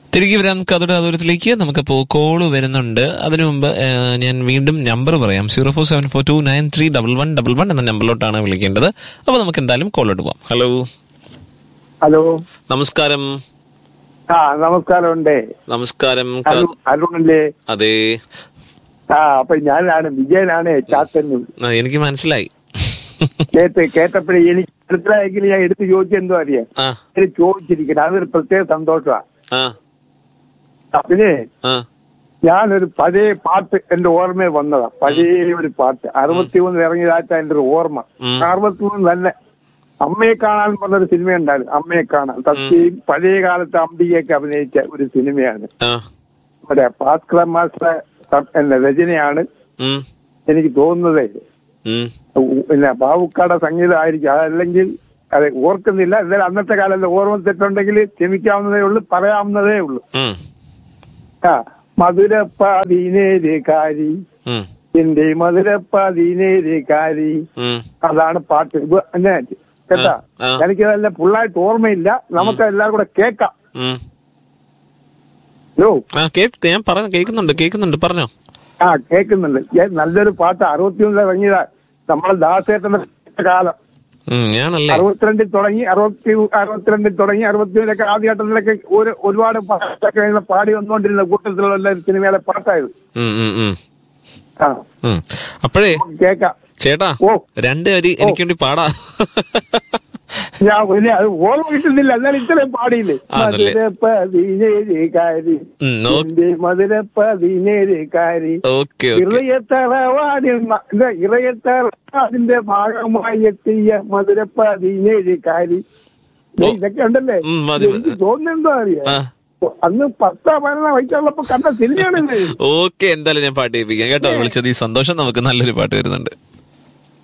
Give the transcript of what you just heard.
തിരികെ വരാം കഥയുടെ അതോരത്തിലേക്ക്. നമുക്കപ്പോൾ കോള് വരുന്നുണ്ട്. അതിനു മുമ്പ് ഞാൻ വീണ്ടും നമ്പർ പറയാം. 0474293111 എന്ന നമ്പറിലോട്ടാണ് വിളിക്കേണ്ടത്. അപ്പൊ നമുക്ക് എന്തായാലും കോളോട്ട് പോവാം. ഹലോ ഹലോ, നമസ്കാരം. നമസ്കാരമുണ്ട്. നമസ്കാരം. അരുണല്ലേ? അതെ. അപ്പൊ ഞാനാണ് വിജയനാണ് ചാത്തന്നൂർ. എനിക്ക് മനസ്സിലായി. കേട്ടപ്പോഴേ എനിക്ക് മനസ്സിലായെങ്കിൽ ഞാൻ എടുത്ത് ചോദിച്ചെന്തോ അറിയാം. ചോദിച്ചിരിക്കണം, അതൊരു പ്രത്യേക സന്തോഷമാണ്. പിന്നെ ഞാനൊരു പഴയ പാട്ട് എന്റെ ഓർമ്മയിൽ വന്നതാ. പഴയ ഒരു പാട്ട് 63 ഇറങ്ങിയതായിട്ട് എന്റെ ഒരു ഓർമ്മ. 63 തന്നെ അമ്മയെ കാണാൻ പറഞ്ഞൊരു സിനിമ ഉണ്ടായിരുന്നു. അമ്മയെ കാണാൻ സത്യം പഴയ കാലത്ത് അംബികയൊക്കെ അഭിനയിച്ച ഒരു സിനിമയാണ്. ഇവിടെ ഭാസ്കര മാസ്റ്റർ എന്ന രചനയാണ് എനിക്ക് തോന്നുന്നത്. പിന്നെ ബാബുക്കാടെ സംഗീതമായിരിക്കും, അതല്ലെങ്കിൽ അത് ഓർക്കുന്നില്ല. എന്തായാലും അന്നത്തെ കാലത്ത് ഓർമ്മ തെറ്റുണ്ടെങ്കിൽ ക്ഷമിക്കാവുന്നതേ ഉള്ളൂ, പറയാവുന്നതേ ഉള്ളൂ. മധുരപ്പാതീനേരക്കാരി എന്റെ മധുരപ്പാതീനേരക്കാരി, അതാണ് പാട്ട്. കേട്ടാ, എനിക്കതല്ല ഫുള്ളായിട്ട് ഓർമ്മയില്ല. നമുക്ക് എല്ലാവരും കൂടെ കേക്കാം. കേൾക്കുന്നുണ്ട്, പറഞ്ഞോ. കേൾക്കുന്നുണ്ട്. നല്ലൊരു പാട്ട് 61 ഇറങ്ങിയതാ. നമ്മളെ ദാസേട്ടന്റെ കാലം 62 തുടങ്ങി 63 ആദ്യഘട്ടത്തിലൊക്കെ ഒരുപാട് പാട്ടൊക്കെ പാടി വന്നുകൊണ്ടിരുന്ന കൂട്ടത്തിലുള്ള ഒരു സിനിമയിലെ പാട്ടായത്. അപ്പോഴേ കേക്കാം ചേട്ടാ, 2 വരി എനിക്ക് വേണ്ടി പാടാ. ഞാൻ അത് ഓർമ്മ കിട്ടുന്നില്ല, എന്നാലും ഇത്രയും പാടിയില്ലേ. മധുരപ്പതിനേരക്കാരി മധുരപ്പതിനേരക്കാരി ഇറയത്തറവാടിന്റെ ഭാഗമായി എത്തിയ മധുരപ്പതിനേരക്കാരി, ഇതൊക്കെ ഉണ്ടല്ലേ. എനിക്ക് തോന്നുന്നെന്തോ അറിയാം, അന്ന് 10-12 വയസ്സുള്ളപ്പോ കണ്ട സിനിമയാണിത്. ഓക്കെ, എന്തായാലും ഞാൻ പാട്ട് കേൾപ്പിക്കാം കേട്ടോ. വിളിച്ചത് ഈ സന്തോഷം. നമുക്ക് നല്ലൊരു പാട്ട് വരുന്നുണ്ട്.